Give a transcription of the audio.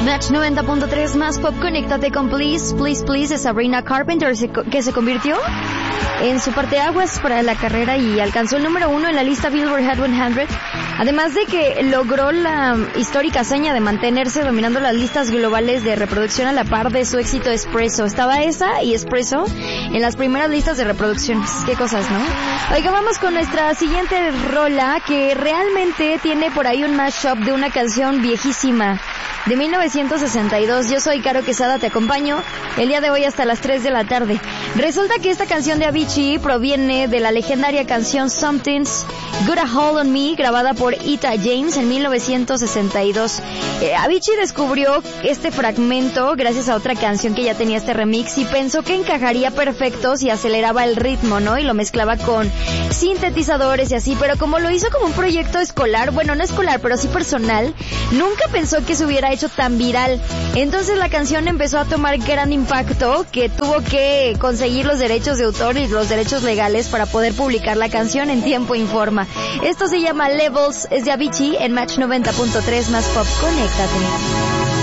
Match 90.3 más pop, conéctate con Please, Please, Please de Sabrina Carpenter, que se convirtió en su parteaguas para la carrera y alcanzó el número 1 en la lista Billboard Hot 100, además de que logró la histórica hazaña de mantenerse dominando las listas globales de reproducción a la par de su éxito Espresso. Estaba esa y Espresso en las primeras listas de reproducciones. Qué cosas, ¿no? Oiga, vamos con nuestra siguiente rola, que realmente tiene por ahí un mashup de una canción viejísima de 1962. Yo soy Caro Quesada, te acompaño el día de hoy hasta las 3 de la tarde. Resulta que esta canción de Avicii proviene de la legendaria canción Something's Got a Hold on Me, grabada por Etta James en 1962. Avicii descubrió este fragmento gracias a otra canción que ya tenía este remix y pensó que encajaría perfecto si aceleraba el ritmo, ¿no? Y lo mezclaba con sintetizadores y así, pero como lo hizo como un proyecto escolar, bueno, no escolar, pero sí personal, nunca pensó que se hubiera hecho tan viral. Entonces la canción empezó a tomar gran impacto, que tuvo que conseguir los derechos de autor y los derechos legales para poder publicar la canción en tiempo y forma. Esto se llama Levels, es de Avicii en Match 90.3 más pop. Conéctate.